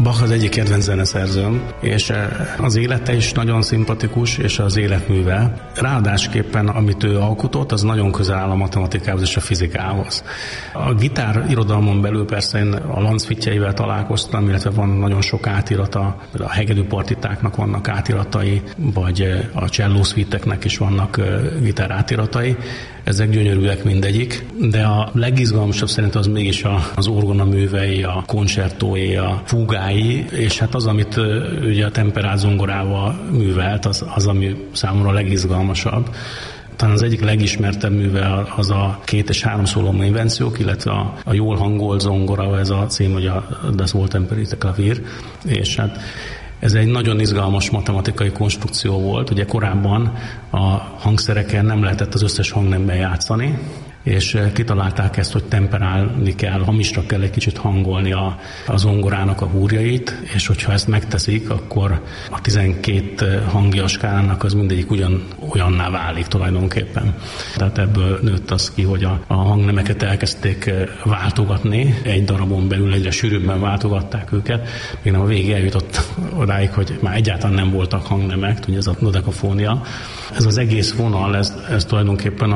Bach az egyik kedvenc zeneszerzőm, és az élete is nagyon szimpatikus, és az életműve. Ráadásképpen, amit ő alkotott, az nagyon közel áll a matematikához és a fizikához. A gitár irodalmon belül persze én a lancfittyeivel találkoztam, illetve van nagyon sok átirata, a hegedűpartitáknak vannak átiratai, vagy a csellószvíteknek is vannak gitár átiratai. Ezek gyönyörűek mindegyik, de a legizgalmasabb szerint az mégis az orgonaművei, a koncertói, a fúgái, és hát az, amit ugye a temperált zongorával művelt, az ami számomra a legizgalmasabb. Talán az egyik legismertebb műve az a 2 és 3 szóló invenciók, illetve a jól hangolt zongora, ez a cím, hogy a Das Wohltemperierte Klavier, és hát ez egy nagyon izgalmas matematikai konstrukció volt. Ugye korábban a hangszereken nem lehetett az összes hangnemben játszani, és kitalálták ezt, hogy temperálni kell, hamisra kell egy kicsit hangolni a zongorának a húrjait, és hogyha ezt megteszik, akkor a 12 hangja a skálának az mindegyik olyanná válik tulajdonképpen. Tehát ebből nőtt az ki, hogy a hangnemeket elkezdték váltogatni, egy darabon belül egyre sűrűbben váltogatták őket, még nem a végig eljutott odáig, hogy már egyáltalán nem voltak hangnemek, ugye ez a dodekafónia. Ez az egész vonal, ez tulajdonképpen